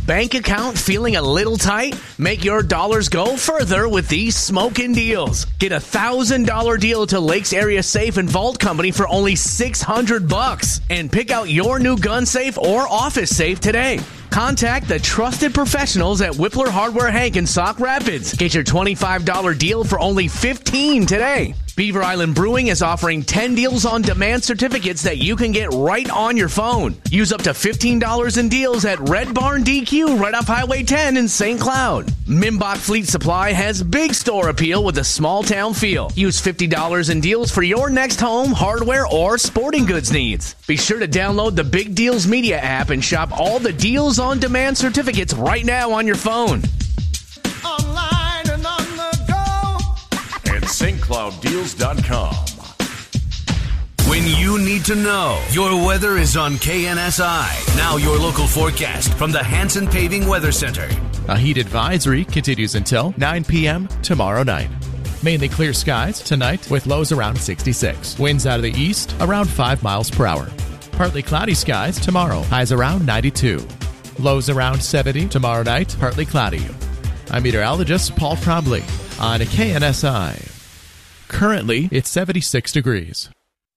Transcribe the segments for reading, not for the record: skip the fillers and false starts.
Bank account feeling a little tight? Make your dollars go further with these smoking deals. Get a $1,000 deal to Lakes Area Safe and Vault Company for only $600 and pick out your new gun safe or office safe today. Contact the trusted professionals at Whippler Hardware Hank in Sauk Rapids. Get your $25 deal for only $15 today. Beaver Island Brewing is offering 10 deals on demand certificates that you can get right on your phone. Use up to $15 in deals at Red Barn DQ right off Highway 10 in St. Cloud. Mimbach Fleet Supply has big store appeal with a small town feel. Use $50 in deals for your next home, hardware, or sporting goods needs. Be sure to download the Big Deals Media app and shop all the deals on demand certificates right now on your phone. Online and on the go at stclouddeals.com. When you need to know, your weather is on KNSI. Now your local forecast from the Hanson Paving Weather Center. A heat advisory continues until 9 p.m. tomorrow night. Mainly clear skies tonight with lows around 66. Winds out of the east around 5 miles per hour. Partly cloudy skies tomorrow. Highs around 92. Lows around 70 tomorrow night. Partly cloudy. I'm meteorologist Paul Trombley on KNSI. Currently, it's 76 degrees.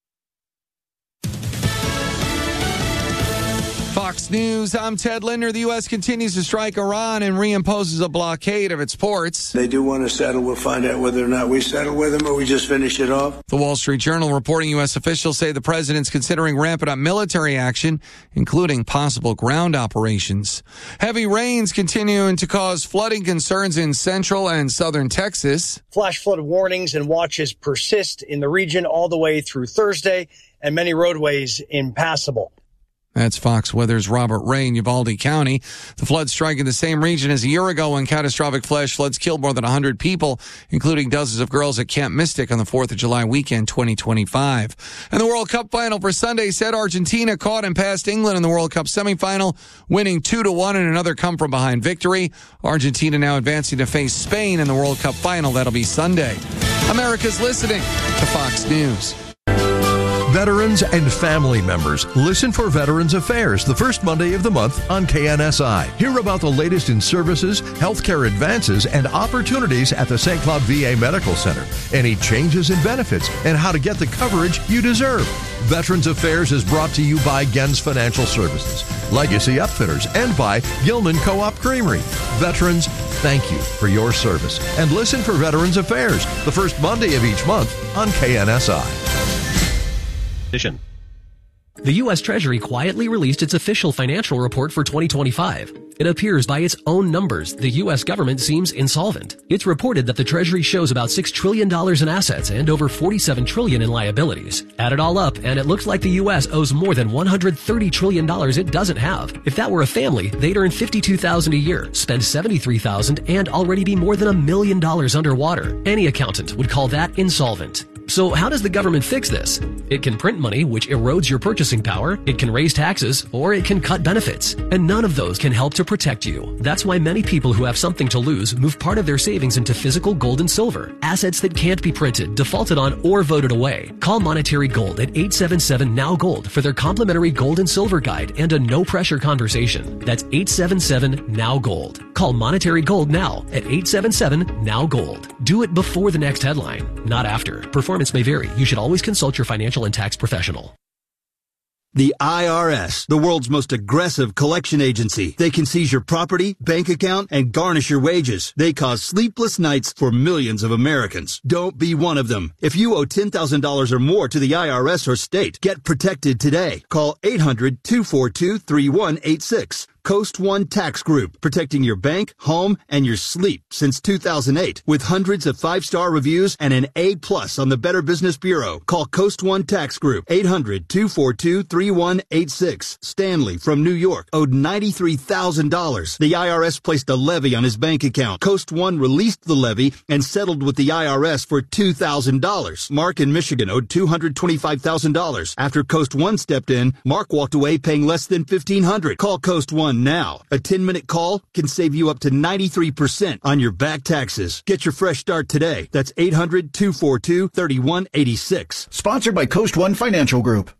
Fox News, I'm Ted Linder. The U.S. continues to strike Iran and reimposes a blockade of its ports. They do want to settle. We'll find out whether or not we settle with them or we just finish it off. The Wall Street Journal reporting U.S. officials say the president's considering ramping up military action, including possible ground operations. Heavy rains continuing to cause flooding concerns in central and southern Texas. Flash flood warnings and watches persist in the region all the way through Thursday, and many roadways impassable. That's Fox Weather's Robert Ray in Uvalde County. The floods striking the same region as a year ago when catastrophic flash floods killed more than 100 people, including dozens of girls at Camp Mystic on the 4th of July weekend 2025. And the World Cup final for Sunday said Argentina caught and passed England in the World Cup semifinal, winning 2-1 in another come-from-behind victory. Argentina now advancing to face Spain in the World Cup final. That'll be Sunday. America's listening to Fox News. Veterans and family members, listen for Veterans Affairs the first Monday of the month on KNSI. Hear about the latest in services, healthcare advances, and opportunities at the St. Cloud VA Medical Center. Any changes in benefits and how to get the coverage you deserve. Veterans Affairs is brought to you by Gens Financial Services, Legacy Upfitters, and by Gilman Co-op Creamery. Veterans, thank you for your service. And listen for Veterans Affairs the first Monday of each month on KNSI. The U.S. Treasury quietly released its official financial report for 2025. It appears by its own numbers the U.S. government seems insolvent. It's reported that the Treasury shows about $6 trillion in assets and over $47 trillion in liabilities. Add it all up, and it looks like the U.S. owes more than $130 trillion it doesn't have. If that were a family, they'd earn $52,000 a year, spend $73,000, and already be more than $1 million underwater. Any accountant would call that insolvent. So how does the government fix this? It can print money, which erodes your purchasing power, it can raise taxes, or it can cut benefits. And none of those can help to protect you. That's why many people who have something to lose move part of their savings into physical gold and silver, assets that can't be printed, defaulted on, or voted away. Call Monetary Gold at 877-NOW-GOLD for their complimentary gold and silver guide and a no-pressure conversation. That's 877-NOW-GOLD. Call Monetary Gold now at 877-NOW-GOLD. Do it before the next headline, not after. Performance may vary. You should always consult your financial and tax professional. The IRS, the world's most aggressive collection agency. They can seize your property, bank account, and garnish your wages. They cause sleepless nights for millions of Americans. Don't be one of them. If you owe $10,000 or more to the IRS or state, get protected today. Call 800-242-3186. Coast One Tax Group, protecting your bank, home, and your sleep since 2008. With hundreds of 5-star reviews and an A+ on the Better Business Bureau. Call Coast One Tax Group, 800-242-3186. Stanley from New York owed $93,000. The IRS placed a levy on his bank account. Coast One released the levy and settled with the IRS for $2,000. Mark in Michigan owed $225,000. After Coast One stepped in, Mark walked away paying less than $1,500. Call Coast One now. A 10-minute call can save you up to 93% on your back taxes. Get your fresh start today. That's 800-242-3186. Sponsored by Coast One Financial Group.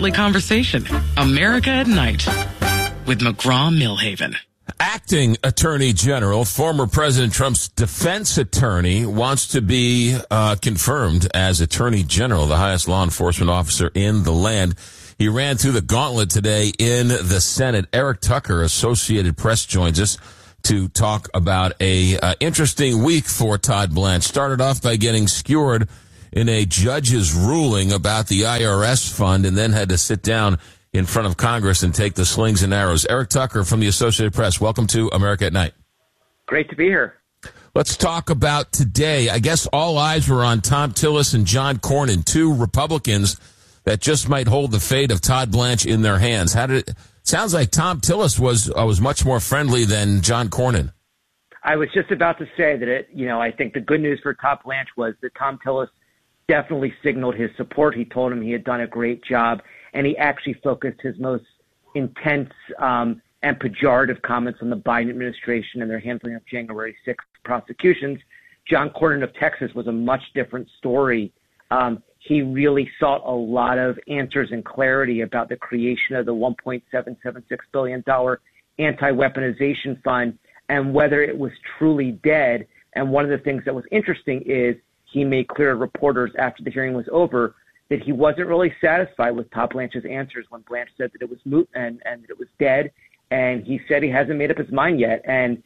nightly conversation. America at Night with McGraw-Milhaven. Acting Attorney General, former President Trump's defense attorney, wants to be confirmed as Attorney General, the highest law enforcement officer in the land. He ran through the gauntlet today in the Senate. Eric Tucker, Associated Press, joins us to talk about a interesting week for Todd Blanche. Started off by getting skewered in a judge's ruling about the IRS fund and then had to sit down in front of Congress and take the slings and arrows. Eric Tucker from the Associated Press, welcome to America at Night. Great to be here. Let's talk about today. I guess all eyes were on Thom Tillis and John Cornyn, two Republicans that just might hold the fate of Todd Blanche in their hands. Sounds like Thom Tillis was much more friendly than John Cornyn. I was just about to say that I think the good news for Todd Blanche was that Thom Tillis definitely signaled his support. He told him he had done a great job, and he actually focused his most intense and pejorative comments on the Biden administration and their handling of January 6th prosecutions. John Cornyn of Texas was a much different story. He really sought a lot of answers and clarity about the creation of the $1.776 billion anti-weaponization fund and whether it was truly dead. And one of the things that was interesting is he made clear to reporters after the hearing was over that he wasn't really satisfied with Todd Blanche's answers when Blanche said that it was moot and that it was dead. And he said he hasn't made up his mind yet. And,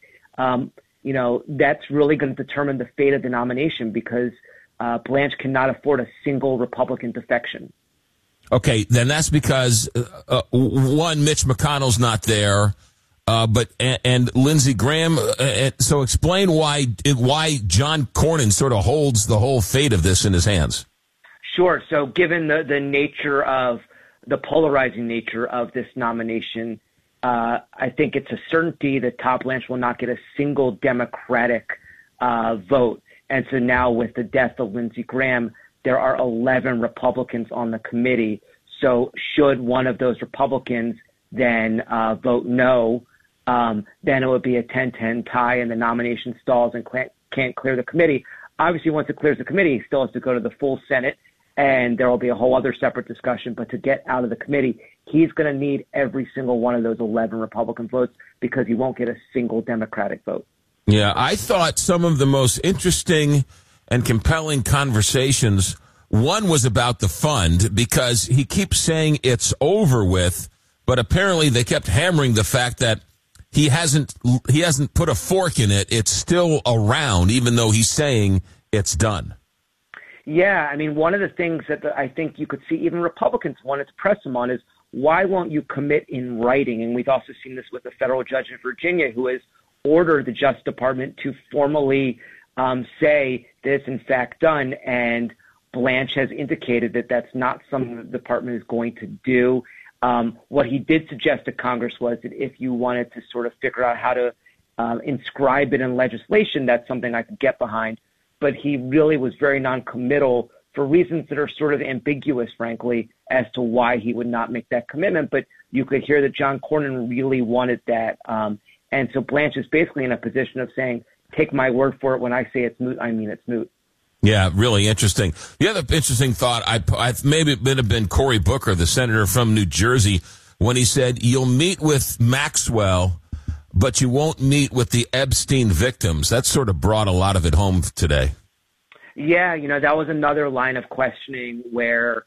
that's really going to determine the fate of the nomination because Blanche cannot afford a single Republican defection. Okay, then that's because, one, Mitch McConnell's not there, and Lindsey Graham. So explain why John Cornyn sort of holds the whole fate of this in his hands. Sure. So given the nature of the polarizing nature of this nomination, I think it's a certainty that Todd Blanche will not get a single Democratic vote. And so now with the death of Lindsey Graham, there are 11 Republicans on the committee. So should one of those Republicans then vote no, then it would be a 10-10 tie and the nomination stalls and can't clear the committee. Obviously, once it clears the committee, he still has to go to the full Senate, and there will be a whole other separate discussion. But to get out of the committee, he's going to need every single one of those 11 Republican votes because he won't get a single Democratic vote. Yeah, I thought some of the most interesting and compelling conversations, one was about the fund because he keeps saying it's over with, but apparently they kept hammering the fact that he hasn't put a fork in it. It's still around, even though he's saying it's done. Yeah, I mean, one of the things that I think you could see even Republicans wanted to press him on is why won't you commit in writing? And we've also seen this with a federal judge in Virginia who has ordered the Justice Department to formally say that it's in fact done. And Blanche has indicated that that's not something the department is going to do. What he did suggest to Congress was that if you wanted to sort of figure out how to inscribe it in legislation, that's something I could get behind. But he really was very noncommittal for reasons that are sort of ambiguous, frankly, as to why he would not make that commitment. But you could hear that John Cornyn really wanted that. And so Blanche is basically in a position of saying, take my word for it. When I say it's moot, I mean it's moot. Yeah, really interesting. The other interesting thought, maybe it would have been Cory Booker, the senator from New Jersey, when he said, you'll meet with Maxwell, but you won't meet with the Epstein victims. That sort of brought a lot of it home today. Yeah, that was another line of questioning where,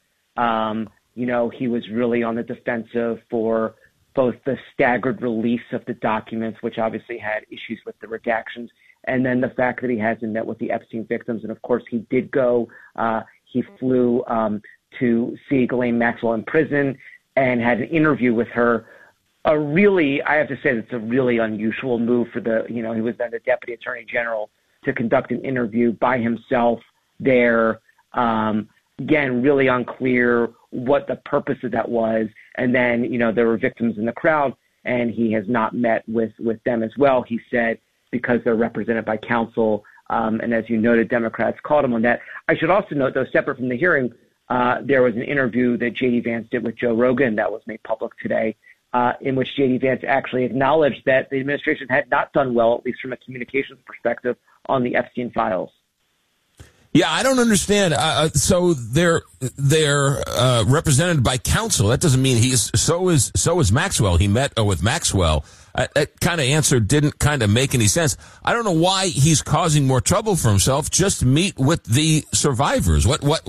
he was really on the defensive for both the staggered release of the documents, which obviously had issues with the redactions, and then the fact that he hasn't met with the Epstein victims. And, of course, he did go. He flew to see Ghislaine Maxwell in prison and had an interview with her. I have to say that's a really unusual move for he was then the Deputy Attorney General to conduct an interview by himself there. Again, really unclear what the purpose of that was. And then, there were victims in the crowd, and he has not met with them as well. He said because they're represented by counsel. And as you noted, Democrats called him on that. I should also note, though, separate from the hearing, there was an interview that J.D. Vance did with Joe Rogan that was made public today, in which J.D. Vance actually acknowledged that the administration had not done well, at least from a communications perspective, on the Epstein files. Yeah, I don't understand. So they're represented by counsel. That doesn't mean so is Maxwell. He met with Maxwell. That kind of answer didn't kind of make any sense. I don't know why he's causing more trouble for himself. Just meet with the survivors.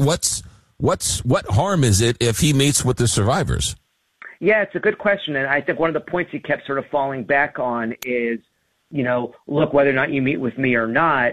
What harm is it if he meets with the survivors? Yeah, it's a good question. And I think one of the points he kept sort of falling back on is, look, whether or not you meet with me or not,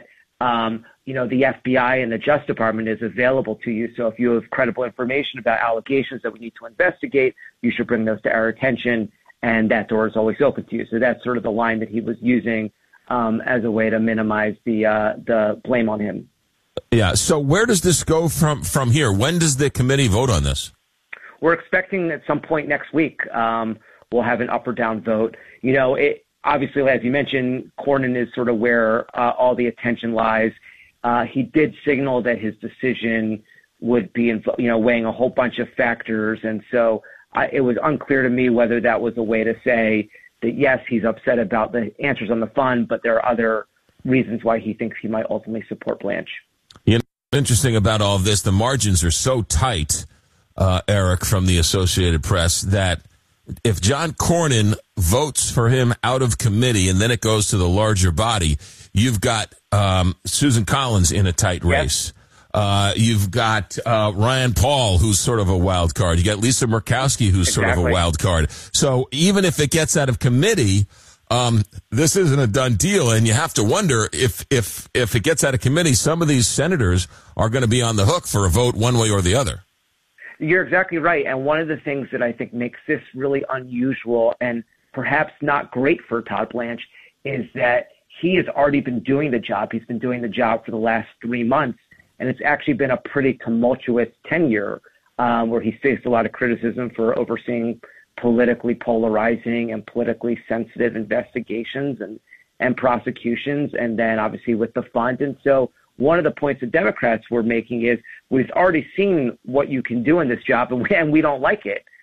the FBI and the Justice Department is available to you. So if you have credible information about allegations that we need to investigate, you should bring those to our attention. And that door is always open to you. So that's sort of the line that he was using as a way to minimize the blame on him. Yeah. So where does this go from here? When does the committee vote on this? We're expecting at some point next week we'll have an up or down vote. Obviously, as you mentioned, Cornyn is sort of where all the attention lies. He did signal that his decision would be, weighing a whole bunch of factors. And so it was unclear to me whether that was a way to say that, yes, he's upset about the answers on the fund, but there are other reasons why he thinks he might ultimately support Blanche. Interesting about all of this, the margins are so tight, Eric, from the Associated Press, that if John Cornyn votes for him out of committee and then it goes to the larger body, you've got Susan Collins in a tight race. You've got Rand Paul, who's sort of a wild card. You got Lisa Murkowski, who's sort of a wild card. So even if it gets out of committee, this isn't a done deal. And you have to wonder if it gets out of committee, some of these senators are going to be on the hook for a vote one way or the other. You're exactly right. And one of the things that I think makes this really unusual and perhaps not great for Todd Blanche is that he has already been doing the job. He's been doing the job for the last 3 months. And it's actually been a pretty tumultuous tenure where he's faced a lot of criticism for overseeing politically polarizing and politically sensitive investigations and prosecutions, and then obviously with the fund. And so one of the points the Democrats were making is we've already seen what you can do in this job, and we don't like it.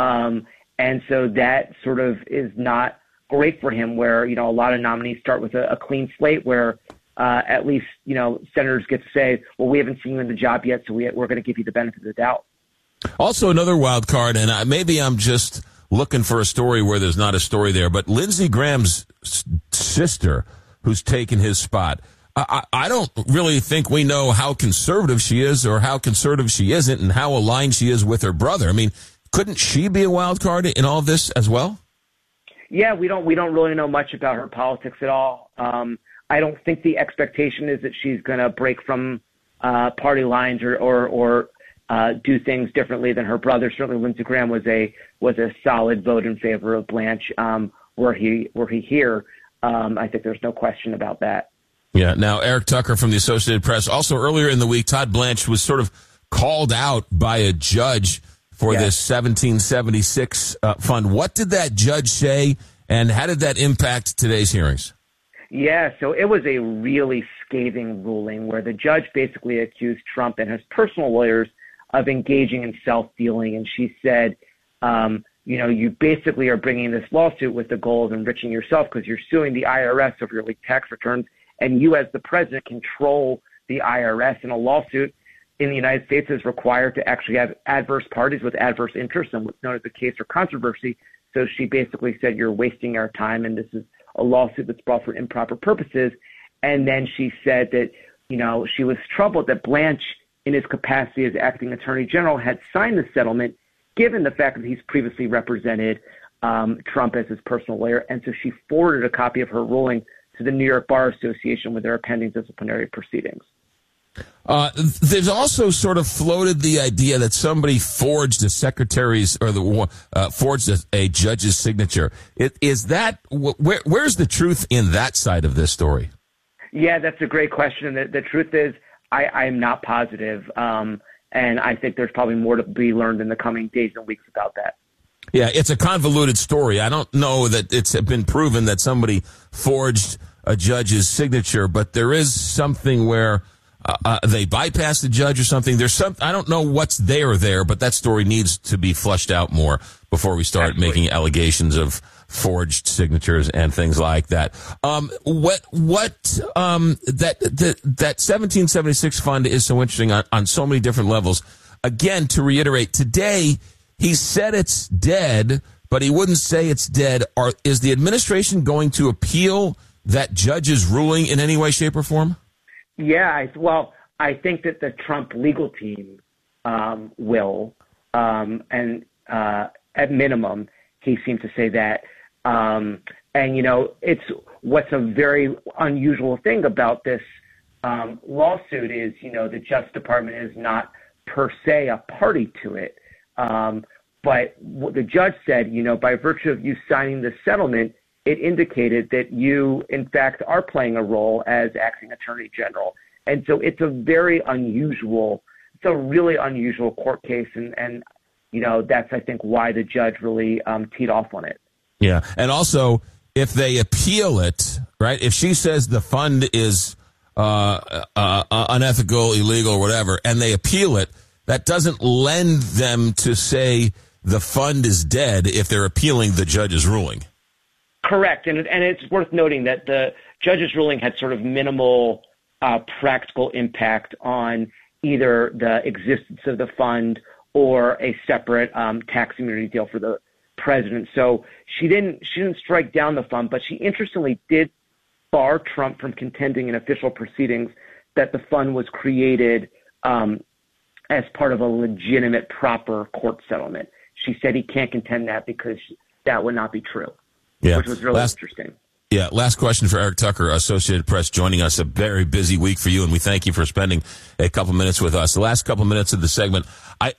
And so that sort of is not great for him, where, a lot of nominees start with a clean slate where at least, senators get to say, well, we haven't seen you in the job yet, so we're going to give you the benefit of the doubt. Also, another wild card, and maybe I'm just looking for a story where there's not a story there, but Lindsey Graham's sister, who's taken his spot, I don't really think we know how conservative she is or how conservative she isn't and how aligned she is with her brother. I mean, couldn't she be a wild card in all this as well? Yeah, we don't really know much about her politics at all. I don't think the expectation is that she's going to break from party lines or do things differently than her brother. Certainly, Lindsey Graham was a solid vote in favor of Blanche. Were he here, I think there's no question about that. Yeah. Now, Eric Tucker from the Associated Press. Also, earlier in the week, Todd Blanche was sort of called out by a judge for this 1776 fund. What did that judge say, and how did that impact today's hearings? Yeah, so it was a really scathing ruling where the judge basically accused Trump and his personal lawyers of engaging in self-dealing. And she said, you basically are bringing this lawsuit with the goal of enriching yourself because you're suing the IRS over your leaked tax returns. And you, as the president, control the IRS. And a lawsuit in the United States is required to actually have adverse parties with adverse interests and what's known as a case or controversy. So she basically said, you're wasting our time, and this is a lawsuit that's brought for improper purposes. And then she said that, she was troubled that Blanche, in his capacity as acting attorney general, had signed the settlement, given the fact that he's previously represented Trump as his personal lawyer. And so she forwarded a copy of her ruling to the New York Bar Association, where there are pending disciplinary proceedings. There's also sort of floated the idea that somebody forged a secretary's or forged a judge's signature. Is that where's the truth in that side of this story? Yeah, that's a great question. The truth is, I'm not positive, and I think there's probably more to be learned in the coming days and weeks about that. Yeah, it's a convoluted story. I don't know that it's been proven that somebody forged a judge's signature, but there is something where they bypassed the judge or something. I don't know what's there, but that story needs to be flushed out more before we start making allegations of forged signatures and things like that. That 1776 fund is so interesting on so many different levels. Again, to reiterate, today he said it's dead, but he wouldn't say it's dead. Is the administration going to appeal that judge's ruling in any way, shape, or form? Yeah, I think that the Trump legal team will, and at minimum, he seemed to say that. And, it's what's a very unusual thing about this lawsuit is, the Justice Department is not per se a party to it. But what the judge said, by virtue of you signing the settlement, it indicated that you, in fact, are playing a role as acting attorney general. And so it's a really unusual court case. And that's, I think, why the judge really teed off on it. Yeah. And also, if they appeal it, right, if she says the fund is unethical, illegal, or whatever, and they appeal it, that doesn't lend them to say the fund is dead if they're appealing the judge's ruling. Correct. And it's worth noting that the judge's ruling had sort of minimal practical impact on either the existence of the fund or a separate tax immunity deal for the president. So she didn't strike down the fund, but she interestingly did bar Trump from contending in official proceedings that the fund was created as part of a legitimate, proper court settlement. She said he can't contend that because that would not be true, which was really interesting. Yeah, last question for Eric Tucker, Associated Press, joining us. A very busy week for you, and we thank you for spending a couple minutes with us. The last couple minutes of the segment,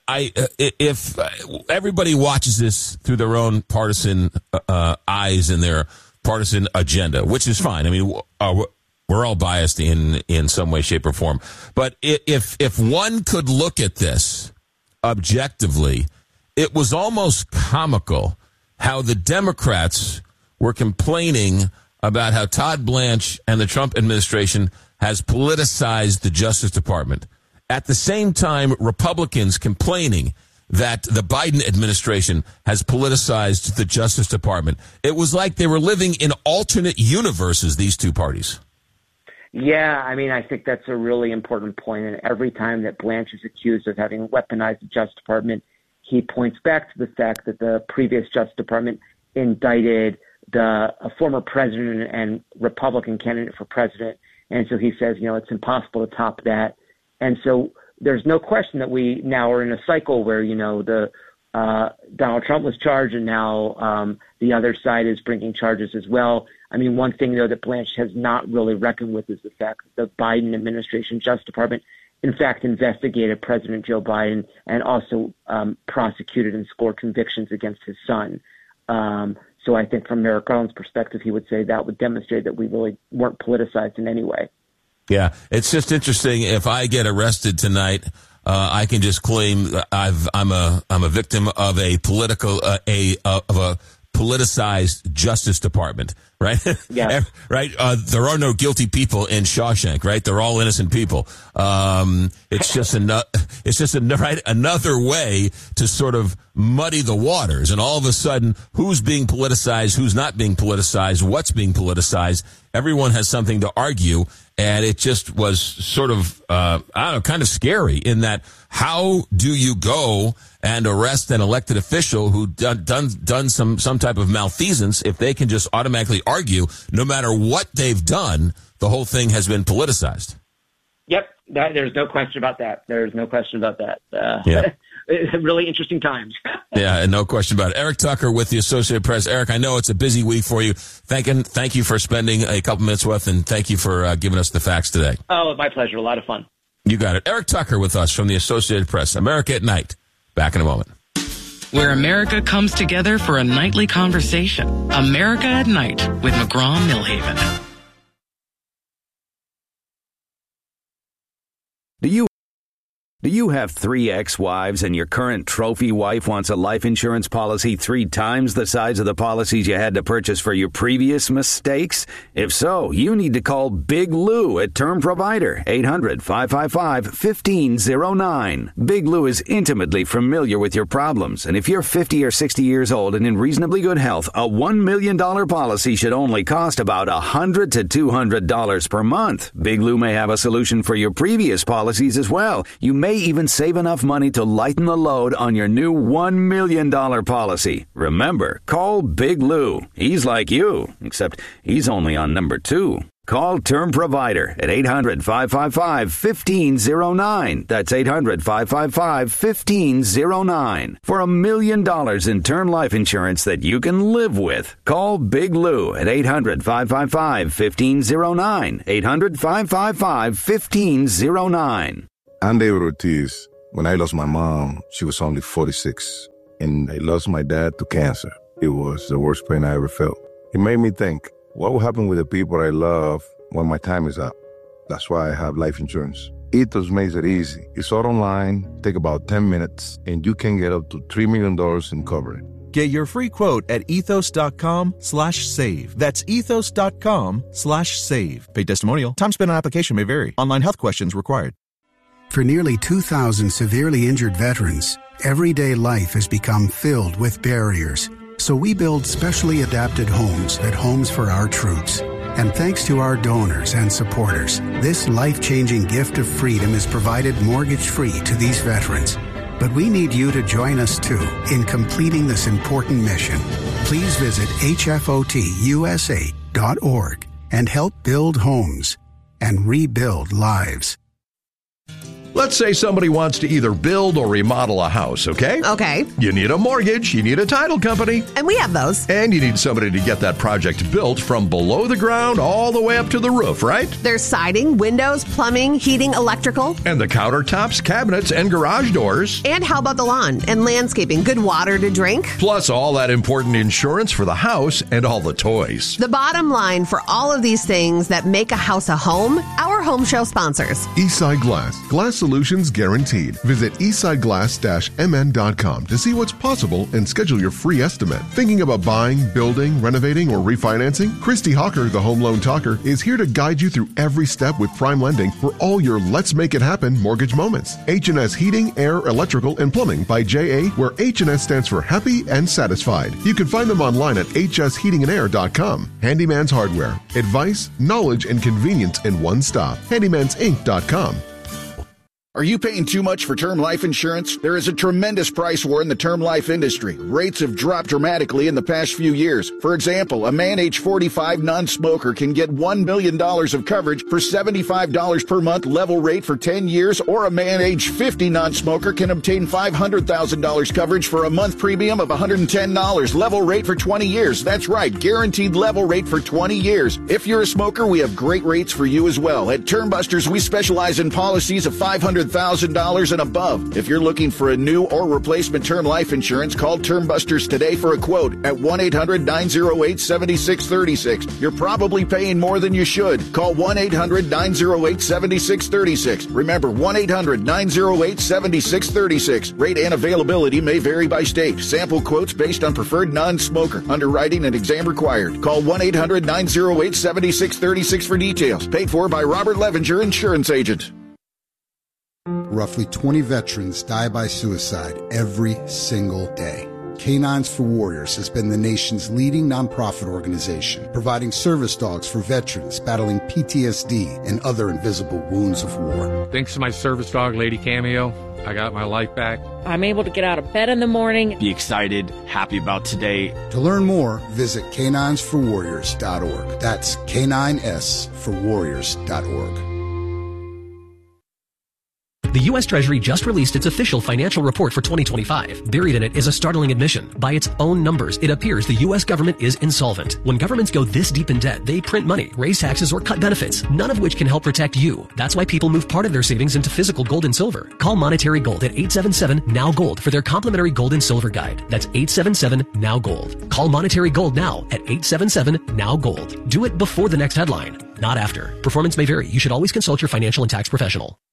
if everybody watches this through their own partisan eyes and their partisan agenda, which is fine. I mean, we're all biased in some way, shape, or form. But if one could look at this objectively, it was almost comical how the Democrats were complaining about how Todd Blanche and the Trump administration has politicized the Justice Department. At the same time, Republicans complaining that the Biden administration has politicized the Justice Department. It was like they were living in alternate universes, these two parties. Yeah, I mean, I think that's a really important point. And every time that Blanche is accused of having weaponized the Justice Department, he points back to the fact that the previous Justice Department indicted a former president and Republican candidate for president. And so he says, it's impossible to top that. And so there's no question that we now are in a cycle where, Donald Trump was charged and now the other side is bringing charges as well. I mean, one thing, though, that Blanche has not really reckoned with is the fact that the Biden administration Justice Department, in fact, investigated President Joe Biden and also prosecuted and scored convictions against his son. So I think from Merrick Garland's perspective, he would say that would demonstrate that we really weren't politicized in any way. Yeah, it's just interesting. If I get arrested tonight, I can just claim I'm a victim of a politicized Justice Department, right? Yeah. Right. There are no guilty people in Shawshank, right? They're all innocent people. It's just another way to sort of muddy the waters. And all of a sudden, who's being politicized, who's not being politicized, what's being politicized? Everyone has something to argue. And it just was sort of, kind of scary in that how do you go and arrest an elected official who done some type of malfeasance if they can just automatically argue no matter what they've done, the whole thing has been politicized? Yep. There's no question about that. Yeah. Really interesting times. Yeah, and no question about it. Eric Tucker with the Associated Press. Eric, I know it's a busy week for you. Thank you for spending a couple minutes with, and thank you for giving us the facts today. Oh, my pleasure. A lot of fun. You got it. Eric Tucker with us from the Associated Press. America at Night. Back in a moment. Where America comes together for a nightly conversation. America at Night with McGraw-Milhaven. Do you have 3 ex-wives and your current trophy wife wants a life insurance policy 3 times the size of the policies you had to purchase for your previous mistakes? If so, you need to call Big Lou at Term Provider, 800-555-1509. Big Lou is intimately familiar with your problems, and if you're 50 or 60 years old and in reasonably good health, a $1 million policy should only cost about $100 to $200 per month. Big Lou may have a solution for your previous policies as well. You may even save enough money to lighten the load on your new $1 million policy. Remember, call Big Lou. He's like you, except he's only on number 2. Call Term Provider at 800-555-1509. That's 800-555-1509. For $1 million in term life insurance that you can live with. Call Big Lou at 800-555-1509. 800-555-1509. I'm David Ortiz. When I lost my mom, she was only 46. And I lost my dad to cancer. It was the worst pain I ever felt. It made me think, what will happen with the people I love when my time is up? That's why I have life insurance. Ethos makes it easy. It's all online, take about 10 minutes, and you can get up to $3 million in coverage. Get your free quote at ethos.com/save. That's ethos.com/save. Paid testimonial. Time spent on application may vary. Online health questions required. For nearly 2,000 severely injured veterans, everyday life has become filled with barriers. So we build specially adapted homes at Homes for Our Troops. And thanks to our donors and supporters, this life-changing gift of freedom is provided mortgage-free to these veterans. But we need you to join us, too, in completing this important mission. Please visit hfotusa.org and help build homes and rebuild lives. Let's say somebody wants to either build or remodel a house, okay? Okay. You need a mortgage, you need a title company. And we have those. And you need somebody to get that project built from below the ground all the way up to the roof, right? There's siding, windows, plumbing, heating, electrical. And the countertops, cabinets, and garage doors. And how about the lawn and landscaping? Good water to drink. Plus all that important insurance for the house and all the toys. The bottom line for all of these things that make a house a home, our home show sponsors. Eastside Glass. Glass solutions guaranteed. Visit eastsideglass-mn.com to see what's possible and schedule your free estimate. Thinking about buying, building, renovating, or refinancing? Christy Hawker, the Home Loan Talker, is here to guide you through every step with prime lending for all your Let's Make It Happen mortgage moments. H&S Heating, Air, Electrical, and Plumbing by J.A., where H&S stands for happy and satisfied. You can find them online at hsheatingandair.com. Handyman's Hardware. Advice, knowledge, and convenience in one stop. handymansinc.com. Are you paying too much for term life insurance? There is a tremendous price war in the term life industry. Rates have dropped dramatically in the past few years. For example, a man age 45 non-smoker can get $1 million of coverage for $75 per month level rate for 10 years, or a man age 50 non-smoker can obtain $500,000 coverage for a month premium of $110 level rate for 20 years. That's right, guaranteed level rate for 20 years. If you're a smoker, we have great rates for you as well. At Term Busters, we specialize in policies of $500,000 and above. If you're looking for a new or replacement term life insurance, call Term Busters today for a quote at 1-800-908-7636. You're probably paying more than you should. Call 1-800-908-7636. Remember, 1-800-908-7636. Rate and availability may vary by state. Sample quotes based on preferred non-smoker. Underwriting and exam required. Call 1-800-908-7636 for details. Paid for by Robert Levenger, Insurance Agent. Roughly 20 veterans die by suicide every single day. Canines for Warriors has been the nation's leading nonprofit organization, providing service dogs for veterans battling PTSD and other invisible wounds of war. Thanks to my service dog, Lady Cameo, I got my life back. I'm able to get out of bed in the morning. Be excited, happy about today. To learn more, visit caninesforwarriors.org. That's caninesforwarriors.org. The U.S. Treasury just released its official financial report for 2025. Buried in it is a startling admission. By its own numbers, it appears the U.S. government is insolvent. When governments go this deep in debt, they print money, raise taxes, or cut benefits, none of which can help protect you. That's why people move part of their savings into physical gold and silver. Call Monetary Gold at 877-NOW-GOLD for their complimentary gold and silver guide. That's 877-NOW-GOLD. Call Monetary Gold now at 877-NOW-GOLD. Do it before the next headline, not after. Performance may vary. You should always consult your financial and tax professional.